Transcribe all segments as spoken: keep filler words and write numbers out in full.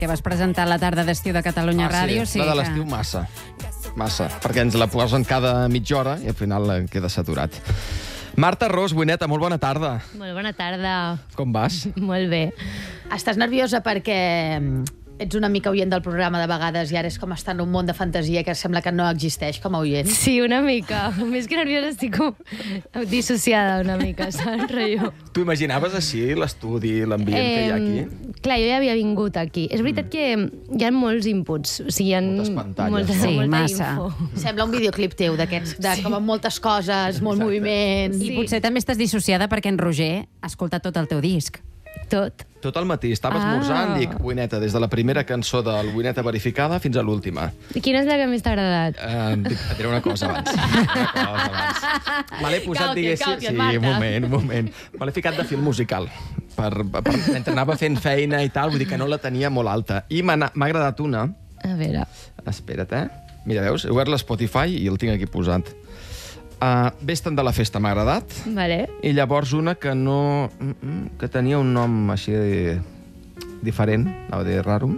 que vas presentar la tarda d'estiu de Catalunya Ah, Ràdio. sí, la de l'estiu massa. Massa, perquè ens la posen cada mitja hora i al final queda saturat. Marta Ros, Buineta, molt bona tarda. Molt bona tarda. Com vas? Molt bé. Estàs nerviosa perquè ets una mica oient del programa de vegades i ara és com estar en un món de fantasia que sembla que no existeix com a oient? Sí, una mica. Més que nerviosa estic com dissociada una mica, saps? Rotllo. Tu imaginaves així l'estudi, l'ambient eh, que hi ha aquí? Clar, jo ja havia vingut aquí. És veritat mm. que hi ha molts inputs. O sigui, hi ha moltes pantalles. Molta, Sí, molta massa. info. Sembla un videoclip teu d'aquests, de Sí. com amb moltes coses, molt Exacte. moviment. I Sí. potser també estàs dissociada perquè en Roger ha escoltat tot el teu disc. Tot. Tot el matí, estava Ah. esmorzant, dic, Buineta, des de la primera cançó del Buineta verificada fins a l'última. I quina és la que més t'ha agradat? Uh, dic, et diré una cosa abans. Una cosa abans. Me l'he posat, Caution, diguéssim... caution, sí, Marta. un moment, un moment. Me l'he ficat de film musical. Per, per, mentre anava fent feina i tal, vull dir que no la tenia molt alta. I m'ha m'ha agradat una... A veure... Espera't, eh? Mira, veus? He obert l'Spotify i el tinc aquí posat. Uh, Vesten de la festa m'ha agradat. Vale. I llavors una que no... mm, mm, que tenia un nom així de... diferent, anava a dir rarum.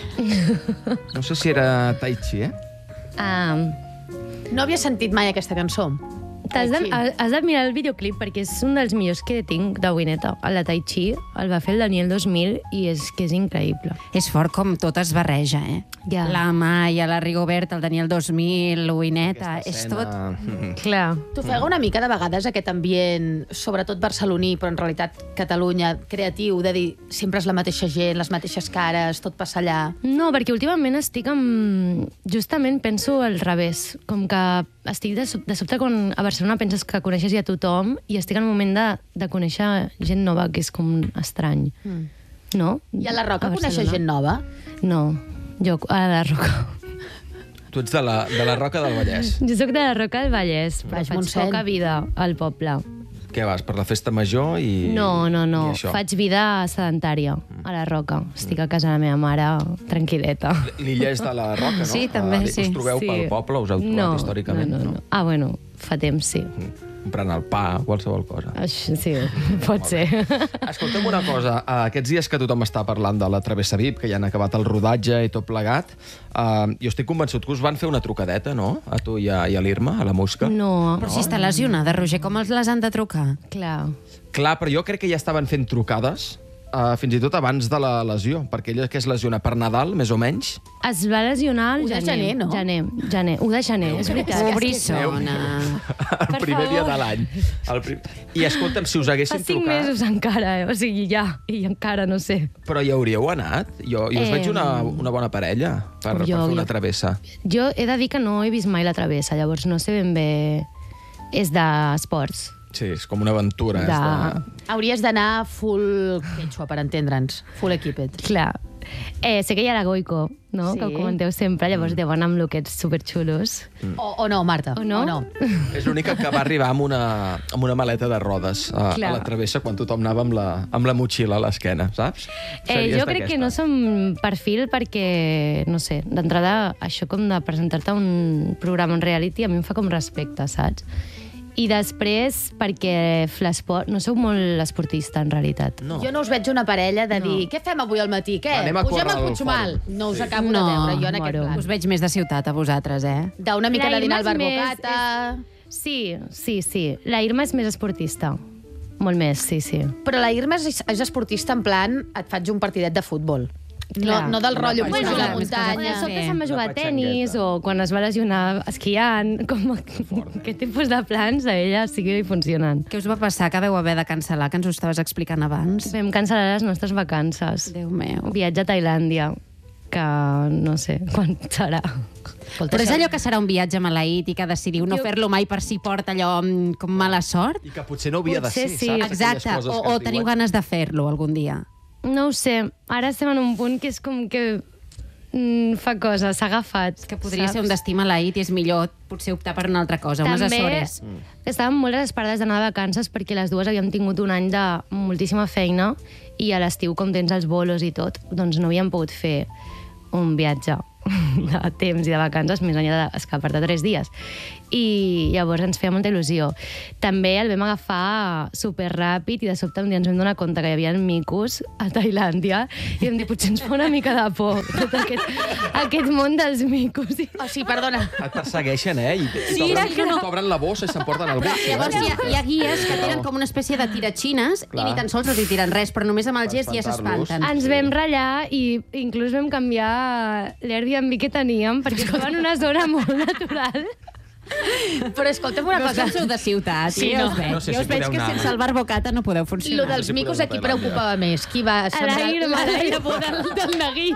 No sé si era Tai Chi, eh? Um, No havia sentit mai aquesta cançó. T'has de, Tai Chi. has de mirar el videoclip perquè és un dels millors que tinc de Buineta. El de Tai Chi el va fer el Daniel dos mil i és que és increïble. És fort com tot es barreja, eh? Ja. La Maia, la Rigobert, el Daniel dos mil, l'Uineta... És tot... Escena... Clar. T'ofega una mica de vegades aquest ambient, sobretot barceloní, però en realitat Catalunya, creatiu, de dir sempre és la mateixa gent, les mateixes cares, tot passa allà. No, perquè últimament estic amb... Justament penso al revés. Com que estic de, sob de sobte quan a Barcelona penses que coneixes ja tothom i estic en un moment de, de conèixer gent nova, que és com estrany. Mm. No? I a la Roca Barcelona. coneixes gent nova? No, jo a la Roca. Tu ets de la, de la Roca del Vallès. Jo sóc de la Roca del Vallès, però Baix faig Montseny. poca vida al poble. Què vas, per la festa major i... No, no, no. i això? Faig vida sedentària a la Roca. Estic a casa de la meva mare, tranquil·leta. L'illa és de la Roca, no? Sí, també, Ah, sí. Us trobeu Sí. pel poble, us heu trobat no, històricament, no, no, no. Ah, bueno, fa temps, sí. Comprant el pa, qualsevol cosa. Això, sí, pot ser. Escolta'm una cosa, eh, aquests dies que tothom està parlant de la Travessa V I P, que ja han acabat el rodatge i tot plegat, eh, jo estic convençut que us van fer una trucadeta, no?, a tu i a, i a l'Irma, a la Musca. No, Però si està lesionada, Roger, com els les han de trucar? clar. Clar, però jo crec que ja estaven fent trucades, eh, fins i tot abans de la lesió, perquè ella que es lesiona per Nadal, més o menys. Es va lesionar el u de gener. gener, no? Gener, gener. u de gener, és veritat. Pobrissona. El Per primer dia favor. de l'any. El prim... I escolta'm, si us Fa haguessin cinc trucat... mesos encara, eh? O sigui, ja, i encara no sé. Però hi hauríeu anat? Jo, jo us Eh, veig una, una bona parella per, per jo- fer una jo- travessa. Jo he de dir que no he vist mai la travessa, llavors no sé ben bé... És d'esports. Sí, és com una aventura. De... És de... Hauries d'anar full quechua, per entendre'ns. Full equipet. Clar. Eh, sé que hi ha la Goico, no? Sí. Que ho comenteu sempre, llavors deuen anar amb lookets superxulos. O, o no, Marta? O no? O no? És l'única que va arribar amb una, amb una maleta de rodes a, a Clar. la travessa quan tothom anava amb la, amb la motxilla a l'esquena, saps? Eh, Series jo crec que no d'aquestes. som perfil perquè, no sé, d'entrada, això com de presentar-te a un programa en reality a mi em fa com respecte, saps? I després perquè l'esport... No sou molt esportista, en realitat. No. Jo no us veig una parella de No. dir què fem avui al matí? Què? Va, anem a Pugem córrer al al Puigmal? fòrum. No us Sí. acabo No, de veure jo en aquest moro. plan. Us veig més de ciutat, a vosaltres, eh? D'una mica La de dinar al Irma és més- Barbocata... Sí, sí, sí. La Irma és més esportista. Molt més, sí, sí. Però la Irma és, és esportista en plan et faig un partidet de futbol. No, Clar. no del rotllo, Bueno, pujo a la clar, més coses muntanya... De a sobte fer. se'n va jugar a Una tennis patxangueta. o quan es va lesionar esquiant. Com, què tipus de plans a ella sí que li funcionen. Què us va passar que vau haver de cancel·lar, que ens ho estaves explicant abans? Vam cancel·lar les nostres vacances. Déu meu. Viatge a Tailàndia, que no sé quan serà. Escolta, Però és això- allò que serà un viatge maleït i que decidiu no Jo- fer-lo mai per si porta allò mm, com mala sort? I que potser no havia Potser de ser, sí. saps? Exacte, Aquelles coses o, que o es teniu diuen. ganes de fer-lo algun dia. No ho sé, ara estem en un punt que és com que mm, fa coses, s'ha agafat. Que podria saps? ser un destí maleït i és millor potser optar per una altra cosa, unes També Açores. estàvem molt desesperades d'anar de vacances perquè les dues havíem tingut un any de moltíssima feina i a l'estiu, com tens els bolos i tot, doncs no havíem pogut fer un viatge. de temps i de vacances, més enllà d'escapar-te tres dies. I llavors ens feia molta il·lusió. També el vam agafar superràpid i de sobte un dia ens vam donar compte que hi havia micos a Tailàndia i vam dir, potser ens fa una mica de por tot aquest, aquest món dels micos. O sigui, perdona. Et persegueixen, eh? I Sí, t'obren que no. t'obren la bossa i s'emporten el gos. Llavors hi ha, hi ha guies que tenen com una espècie de tiratxines Clar. i ni tan sols els hi tiren res, però només amb el Per gest ja espantar-los. s'espanten. Ens vam ratllar i inclús vam canviar l'Airbnb que teníem perquè estava en una zona molt natural. Però escolta'm una No és cosa. que sou de ciutat, Sí, sí, no. ja us veig. No sé ja si us veig podeu que anar. sense el barbocata no podeu Lo funcionar. dels si micos podeu a qui anar a preocupava més? Qui va... A l'Irma, a l'Irma del, del neguit.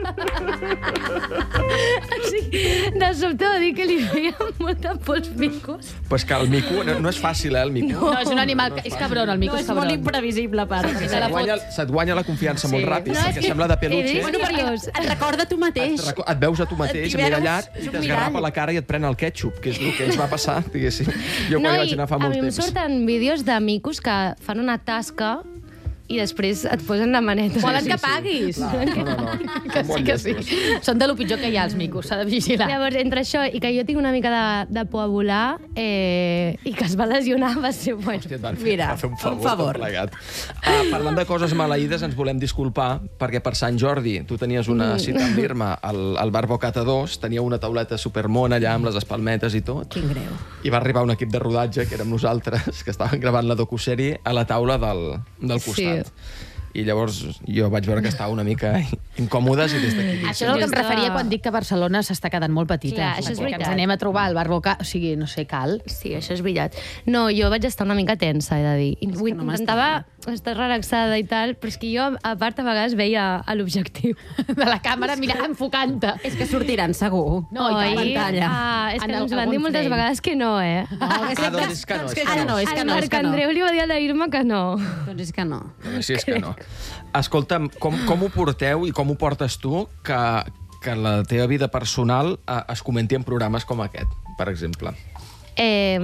O sigui, de sobte va dir que li feien molta por als micos. Pues que el mico no, no és fàcil, eh, el mico. No, és un animal... que- És cabron, el mico No, és és molt cabron. imprevisible, a part. Sí, se't, guanya, se't guanya la confiança molt ràpid, No, és perquè que- sembla de he peluche. vist- Bueno, perquè et recorda tu Et, mateix. reco- et veus a tu mateix, Et veus, emmirallat, és i un t'esgarrapa mirall. la cara i et pren el ketchup, que és el que ens va passar, diguéssim. Jo quan No, hi vaig i anar fa a molt mi em temps. surten vídeos de micos que fan una tasca i després et posen la maneta. Volen que paguis. No, no, no. Que Són molt sí, que sí. llestos. Són de lo pitjor que hi ha, els micos. S'ha de vigilar. Llavors, entre això i que jo tinc una mica de, de por a volar eh, i que es va lesionar, va ser bueno. Hòstia, et van fer, Mira, va fer un favor, un favor. tot plegat. Uh, parlant de coses maleïdes, ens volem disculpar perquè per Sant Jordi tu tenies una cita amb l'Irma al, al bar Bocata dos, tenia una tauleta supermona allà amb les espalmetes i tot, Quin greu. i va arribar un equip de rodatge, que érem nosaltres, que estaven gravant la docusèrie a la taula del, del costat. Sí. I llavors jo vaig veure que estava una mica incòmodes i des d'aquí... Això és el que em Des de- referia quan dic que Barcelona s'està quedant molt petita. Clar, això és Perquè veritat. Ens anem a trobar al Barboca... O sigui, no sé, cal. Sí, això és veritat. No, jo vaig estar una mica tensa, he de dir. I vull- no Intentava estar relaxada i tal, però és que jo, a part, a vegades veia a l'objectiu. De la càmera, mira, enfocant-te. És que sortiran, segur. No, i tant, Oi? pantalla. Ah, és que En ens el- van dir algun moltes frame. vegades que no, eh? No, que Ah, sempre... doncs és que no, és que Ara no, és que el no, és Marc que no. Andreu li va dir a la Irma que no. Doncs és que no. Sí, és que no. Escolta'm, com, com ho porteu i com ho portes tu que, que la teva vida personal eh, es comenti en programes com aquest, per exemple? Eh,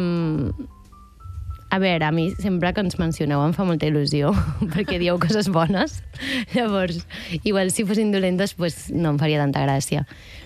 a veure, a mi sempre que ens mencioneu em fa molta il·lusió, perquè dieu coses bones. Llavors, igual si fossin dolentes, pues, no em faria tanta gràcia.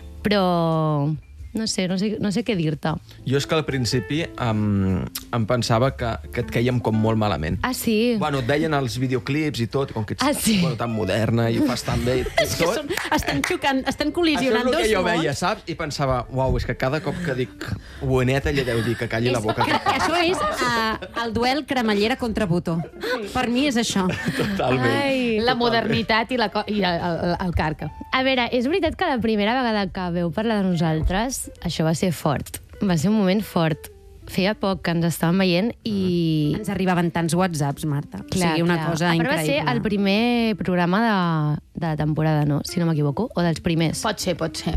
Però no sé, no sé, no sé què dir-te. Jo és que al principi em, em pensava que, que et quèiem com molt malament. Ah, sí? Bueno, et veien els videoclips i tot, i com que ets Ah, sí? bueno, tan moderna i ho fas tan bé i És que tot. són, estan xocant, estan Això és col·lisionant el dos que jo mons. veia, saps? I pensava, uau, és que cada cop que dic bueneta ella deu dir que calli la boca. Que això és uh, el duel cremallera contra Botó. Per mi és això. Totalment. Ai. La modernitat i, la, co- i el, el, el carca. A veure, és veritat que la primera vegada que veu parlar de nosaltres, això va ser fort. Va ser un moment fort. Feia poc que ens estàvem veient i... Ens arribaven tants whatsapps, Marta. o sigui, una cosa A part increïble. va ser el primer programa de, de la temporada, no? Si no m'equivoco, o dels primers. Pot ser, pot ser.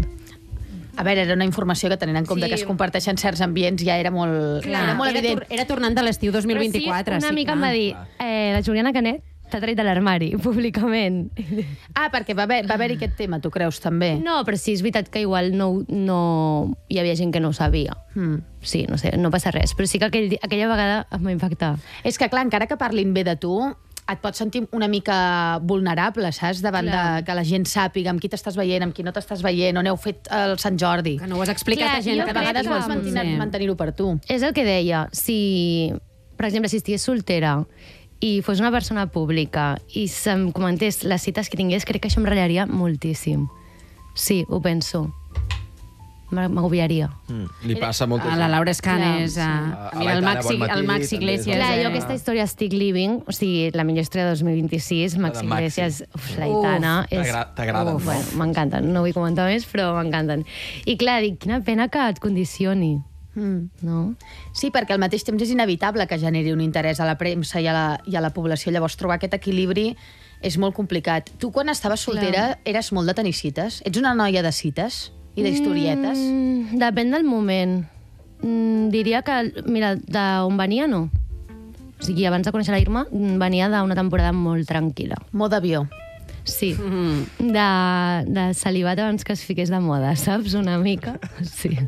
A veure, era una informació que tenint en compte Sí. que es comparteixen certs ambients ja era molt, Clar, era molt era, evident. tor era tornant de l'estiu dos mil vint-i-quatre. Però sí, una sí, mica clar. em va dir, eh, la Juliana Canet t'ha tret de l'armari, públicament. Ah, perquè va haver- va haver-hi aquest tema, tu creus, també? No, però sí, és veritat que igual no, no... hi havia gent que no ho sabia. Mm. Sí, no sé, no passa res. Però sí que aquell, di- aquella vegada em va impactar. És que, clar, encara que parlin bé de tu, et pots sentir una mica vulnerable, saps? Davant Clar. de que la gent sàpiga amb qui t'estàs veient, amb qui no t'estàs veient, on heu fet el Sant Jordi. Que no ho has explicat Clar, a gent jo que Que a crec vegades que- vols mantenir- Sí. mantenir-ho per tu. És el que deia, si, per exemple, si estigués soltera i fos una persona pública i se'm comentés les cites que tingués, crec que això em ratllaria moltíssim. Sí, ho penso. M'ag- M'agobiaria. Mm. Li passa a molta A gent. la Laura Escanes, Clar, a, sí. mira, A el la Maxi, Tana Bonmatí el Maxi també és Iglesias. Clar, eh, jo aquesta història estic living, o sigui, la millor història de dos mil vint-i-sis, Maxi de Maxi. Iglesias, uf, la Uf, Itana... és- t'agra- t'agraden, Uf, no? Bueno, m'encanten, no vull comentar més, però m'encanten. I clar, dic, quina pena que et condicioni, Mm. no? Sí, perquè al mateix temps és inevitable que generi un interès a la premsa i a la, i a la població. Llavors, trobar aquest equilibri és molt complicat. Tu, quan estaves soltera, eres molt de tenir cites? Ets una noia de cites i d'historietes? Mm, depèn del moment. Mm, diria que, mira, d'on venia, no. O sigui, abans de conèixer la Irma, mm, venia d'una temporada molt tranquil·la. Molt d'avió. Sí. Mm. De, de salivat abans que es fiqués de moda, saps? Una mica. Sí.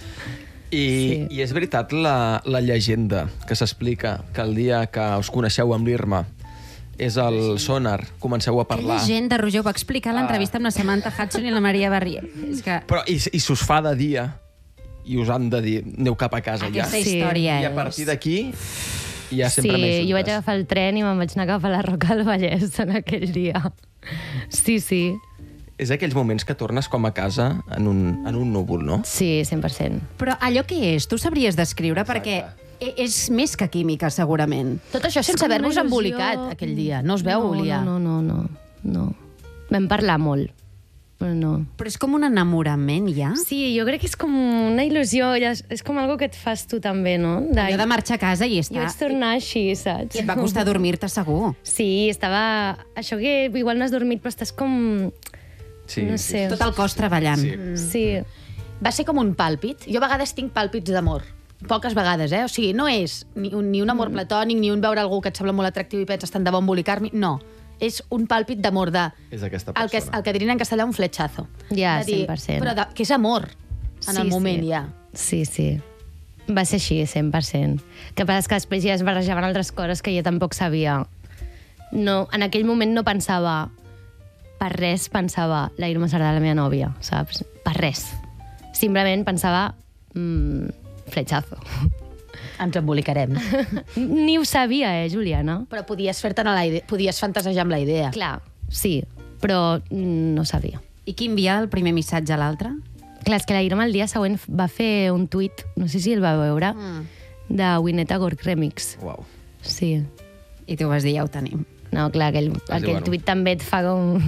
I, Sí. I és veritat la, la llegenda que s'explica que el dia que us coneixeu amb l'Irma és el Sonar. Comenceu a parlar. Aquella gent de Roger ho va explicar a l'entrevista amb la Samantha Hudson i la Maria Barrier. És que Però, i, i s'us fa de dia, i us han de dir, aneu cap a casa ja. aquesta Sí. història I a és... partir d'aquí, hi ha Sí, sempre més jo vaig dubtes. agafar el tren i me'n vaig anar cap a la Roca del Vallès en aquell dia. Sí, sí. És aquells moments que tornes com a casa en un, en un núvol, no? Sí, cent per cent. Però allò què és? Tu sabries descriure? Perquè e- és més que química, segurament. Tot això sense És com una haver-vos il·lusió. embolicat aquell dia. No us veu no, obliar. No, no, no, no, no. Vam parlar molt, però no. Però és com un enamorament, ja? Sí, jo crec que és com una il·lusió, ja és, és com algo que et fas tu també, no? De... Allò de marxar a casa i Jo estar... vaig tornar així, saps? I et va costar dormir-te, segur. Sí, estava... Això que igual no has dormit, però estàs com... Sí, no sí, sé. Tot el cos treballant. Sí. Sí. Va ser com un pàlpit. Jo a vegades tinc pàlpits d'amor. Poques vegades, eh? O sigui, no és ni un, ni un amor platònic, ni un veure algú que et sembla molt atractiu i penses tant de bo embolicar-m'hi. No. És un pàlpit d'amor de... És aquesta El que, persona. el que dirien en castellà un fletxazo. Ja, De dir, cent per cent. Però de, que és amor, en Sí, el moment sí. ja. Sí, sí. Va ser així, cent per cent. Que passa és que després ja es barrejaven altres coses que jo tampoc sabia. No, en aquell moment no pensava... Per res pensava, la Irma serà la meva nòvia, saps? Per res. Simplement pensava... Mm, fletxazo. Ens embolicarem. Ni ho sabia, eh, Juliana? Però podies fer-te'n a la idea, podies fantasejar amb la idea. Clar, sí, però mm, no sabia. I qui envia el primer missatge a l'altre? Clar, és que la Irma el dia següent va fer un tuit, no sé si el va veure, Mm. de Wineta Gorg Remix. Uau. Sí. I tu vas dir, ja ho tenim. No, clar, aquell, dir, aquell bueno. tuit també et fa com...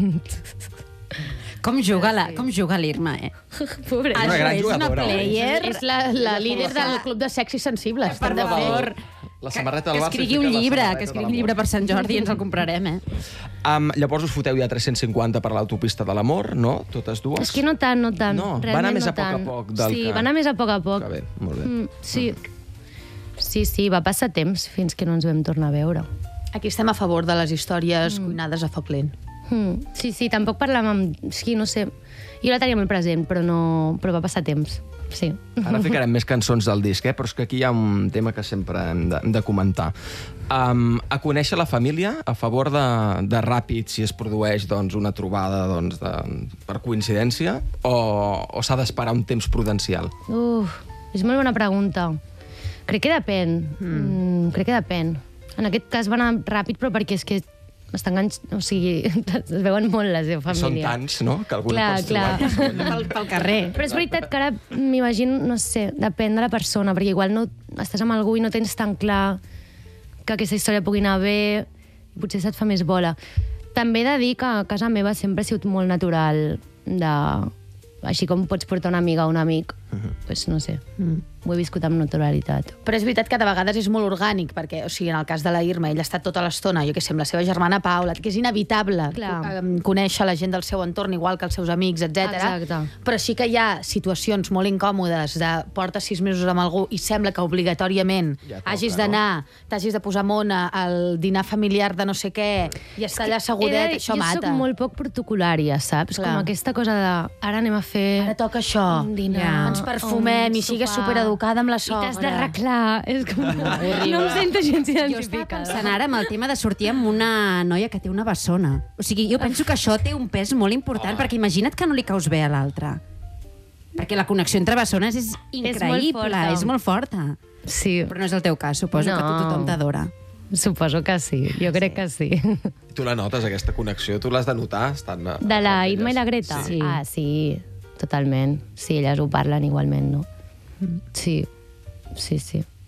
Com juga la, com juga l'Irma, eh? Pobre. És una gran és una jugadora, oi? player... És la, la líder del club de sexis sensibles. Per també. favor. La samarreta Que del Barça escrigui i un fica la llibre, samarreta que de escrigui un l'amor. llibre per Sant Jordi i ens el comprarem, eh? Um, llavors us foteu ja tres cents cinquanta per l'autopista de l'amor, no? Totes dues? És que no tant, no tant. No, va Realment anar més no a poc a tant. poc del sí, que- va anar més a poc a poc. Que bé, molt bé. Mm, sí. Sí, sí, va passar temps fins que no ens vam tornar a veure. Aquí estem a favor de les històries mm. cuinades a foc lent. Mm, sí, sí, tampoc parlàvem amb... Sí, no sé. Jo la tenia molt present, però, no... però va passar temps. Sí. Ara ficarem més cançons del disc, eh? Però és que aquí hi ha un tema que sempre hem de, hem de comentar. Um, a conèixer la família a favor de, de ràpid, si es produeix doncs, una trobada doncs, de, per coincidència, o, o s'ha d'esperar un temps prudencial? Uf, és molt bona pregunta. Crec que depèn. Mm. Mm, crec que depèn. En aquest cas va anar ràpid, però perquè és que estan enganx... O sigui, es veuen molt la seva Són família. tants, no?, que algú Clar, no pots clar. trobar. Pel, pel carrer. Però és veritat que ara m'imagino, no sé, depèn de la persona, perquè igual no estàs amb algú i no tens tan clar que aquesta història pugui anar bé, i potser se't fa més bola. També he de dir que a casa meva sempre ha sigut molt natural de... Així com pots portar una amiga o un amic, uh-huh. pues no sé, mm. ho he viscut amb naturalitat. Però és veritat que de vegades és molt orgànic, perquè, o sigui, en el cas de la Irma, ella ha estat tota l'estona, jo què sé, amb la seva germana Paula, que és inevitable Clar. co- conèixer la gent del seu entorn, igual que els seus amics, etcètera. Exacte. Però sí que hi ha situacions molt incòmodes de portes sis mesos amb algú i sembla que obligatòriament Ja toca, hagis no? d'anar, t'hagis de posar mona al dinar familiar de no sé què i estar allà assegudet, això jo mata. soc molt poc protocolària, saps? Clar. Com aquesta cosa de... Ara anem a fer... Ara toca això. un dinar, Ja. Ens perfumem un i sigues sopar. supereducada amb la I t'has sogra. d'arreglar. És com... no em sento gens Jo estava identificada. pensant ara amb el tema de sortir amb una noia que té una bessona. O sigui, jo penso que això té un pes molt important, perquè imagina't que no li caus bé a l'altre. Perquè la connexió entre bessones és increïble, forta. és molt forta. Sí, Però no és el teu cas, suposo No. que tu tothom t'adora. suposo que sí. Jo crec que sí. Tu la notes, aquesta connexió? Tu l'has de notar? Estan a, De la a Irma i la Greta? Sí. Ah, sí, totalment. Sí, elles ho parlen igualment, no? Sí, sí, sí.